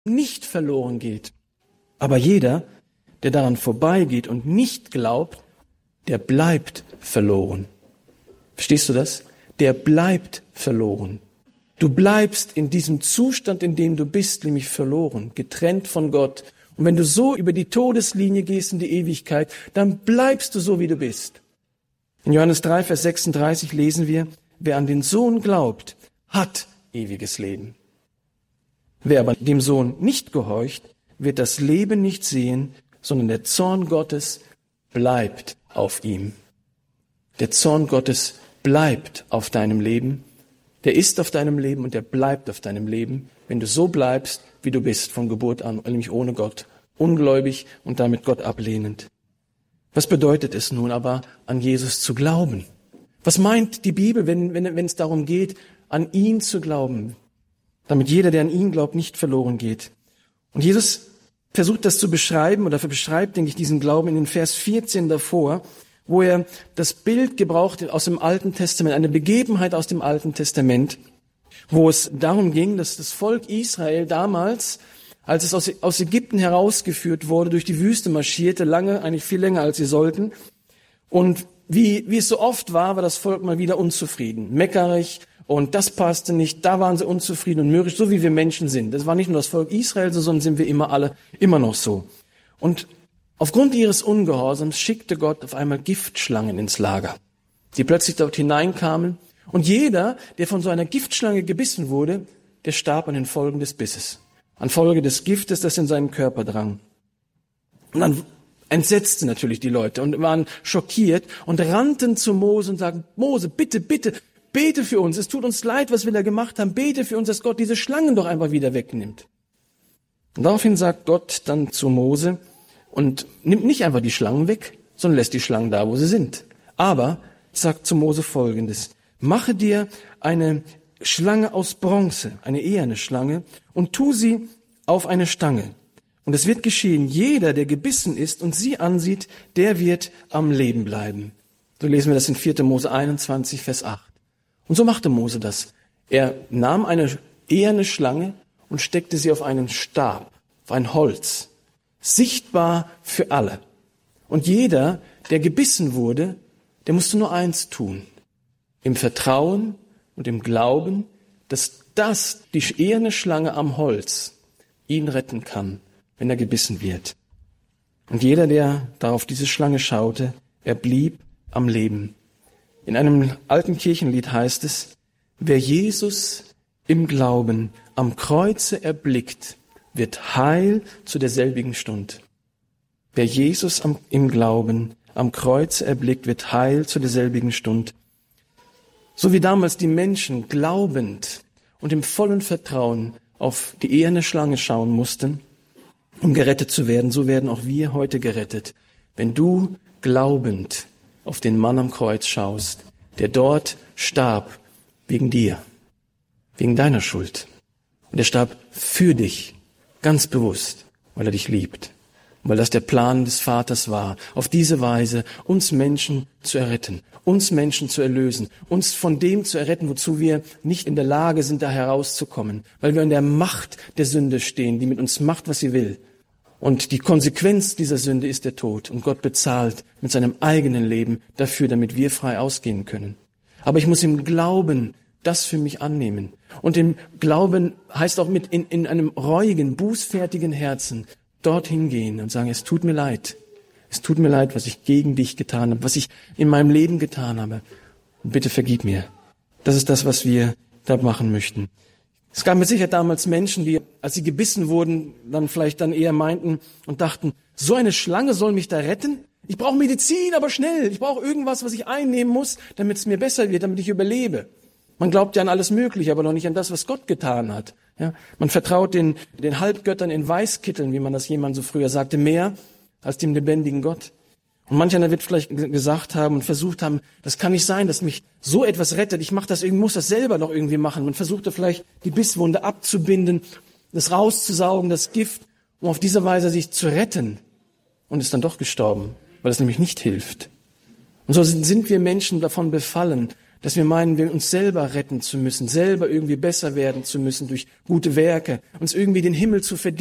nicht verloren geht. Aber jeder, der daran vorbeigeht und nicht glaubt, der bleibt verloren. Verstehst du das? Der bleibt verloren. Du bleibst in diesem Zustand, in dem du bist, nämlich verloren, getrennt von Gott. Und wenn du so über die Todeslinie gehst in die Ewigkeit, dann bleibst du so, wie du bist. In Johannes 3, Vers 36 lesen wir, wer an den Sohn glaubt, hat ewiges Leben. Wer aber dem Sohn nicht gehorcht, wird das Leben nicht sehen, sondern der Zorn Gottes bleibt auf ihm. Der Zorn Gottes bleibt auf deinem Leben. Der ist auf deinem Leben und der bleibt auf deinem Leben, wenn du so bleibst, wie du bist, von Geburt an, nämlich ohne Gott, ungläubig und damit Gott ablehnend. Was bedeutet es nun aber, an Jesus zu glauben? Was meint die Bibel, wenn es darum geht, an ihn zu glauben, damit jeder, der an ihn glaubt, nicht verloren geht? Und Jesus versucht das zu beschreiben oder beschreibt, denke ich, diesen Glauben in den Vers 14 davor, wo er das Bild gebraucht aus dem Alten Testament, eine Begebenheit aus dem Alten Testament, wo es darum ging, dass das Volk Israel damals, als es aus Ägypten herausgeführt wurde, durch die Wüste marschierte, lange, eigentlich viel länger als sie sollten. Und wie es so oft war das Volk mal wieder unzufrieden, meckerig, und das passte nicht, da waren sie unzufrieden und mürrisch, so wie wir Menschen sind. Das war nicht nur das Volk Israel, sondern sind wir immer noch so. Und aufgrund ihres Ungehorsams schickte Gott auf einmal Giftschlangen ins Lager, die plötzlich dort hineinkamen. Und jeder, der von so einer Giftschlange gebissen wurde, der starb an den Folgen des Bisses, an Folge des Giftes, das in seinen Körper drang. Und dann entsetzten natürlich die Leute und waren schockiert und rannten zu Mose und sagten, Mose, bitte, bitte, bete für uns, es tut uns leid, was wir da gemacht haben, bete für uns, dass Gott diese Schlangen doch einfach wieder wegnimmt. Und daraufhin sagt Gott dann zu Mose und nimmt nicht einfach die Schlangen weg, sondern lässt die Schlangen da, wo sie sind. Aber sagt zu Mose Folgendes: Mache dir eine Schlange aus Bronze, eine eherne Schlange, und tu sie auf eine Stange. Und es wird geschehen, jeder, der gebissen ist und sie ansieht, der wird am Leben bleiben. So lesen wir das in 4. Mose 21, Vers 8. Und so machte Mose das. Er nahm eine eherne Schlange und steckte sie auf einen Stab, auf ein Holz, sichtbar für alle. Und jeder, der gebissen wurde, der musste nur eins tun: im Vertrauen und im Glauben, dass die eherne Schlange am Holz ihn retten kann, wenn er gebissen wird. Und jeder, der da auf diese Schlange schaute, er blieb am Leben. In einem alten Kirchenlied heißt es: Wer Jesus im Glauben am Kreuze erblickt, wird heil zu derselbigen Stund. Wer Jesus im Glauben am Kreuze erblickt, wird heil zu derselbigen Stund. So wie damals die Menschen glaubend und im vollen Vertrauen auf die eherne Schlange schauen mussten, um gerettet zu werden, so werden auch wir heute gerettet, wenn du glaubend auf den Mann am Kreuz schaust, der dort starb wegen dir, wegen deiner Schuld. Und er starb für dich, ganz bewusst, weil er dich liebt. Weil das der Plan des Vaters war, auf diese Weise uns Menschen zu erretten, uns Menschen zu erlösen, uns von dem zu erretten, wozu wir nicht in der Lage sind, da herauszukommen, weil wir in der Macht der Sünde stehen, die mit uns macht, was sie will. Und die Konsequenz dieser Sünde ist der Tod. Und Gott bezahlt mit seinem eigenen Leben dafür, damit wir frei ausgehen können. Aber ich muss im Glauben das für mich annehmen. Und im Glauben heißt auch mit in einem reuigen, bußfertigen Herzen dorthin gehen und sagen, es tut mir leid. Es tut mir leid, was ich gegen dich getan habe, was ich in meinem Leben getan habe. Und bitte vergib mir. Das ist das, was wir da machen möchten. Es gab mit Sicherheit damals Menschen, die, als sie gebissen wurden, dann vielleicht eher meinten und dachten, so eine Schlange soll mich da retten? Ich brauche Medizin, aber schnell. Ich brauche irgendwas, was ich einnehmen muss, damit es mir besser wird, damit ich überlebe. Man glaubt ja an alles Mögliche, aber noch nicht an das, was Gott getan hat. Ja, man vertraut den Halbgöttern in Weißkitteln, wie man das jemand so früher sagte, mehr als dem lebendigen Gott. Und manch einer wird vielleicht gesagt haben und versucht haben, das kann nicht sein, dass mich so etwas rettet. Ich muss das selber noch irgendwie machen. Man versuchte vielleicht die Bisswunde abzubinden, das rauszusaugen, das Gift, um auf diese Weise sich zu retten. Und ist dann doch gestorben, weil es nämlich nicht hilft. Und so sind wir Menschen davon befallen, Dass wir meinen, wir uns selber retten zu müssen, selber irgendwie besser werden zu müssen durch gute Werke, uns irgendwie den Himmel zu verdienen.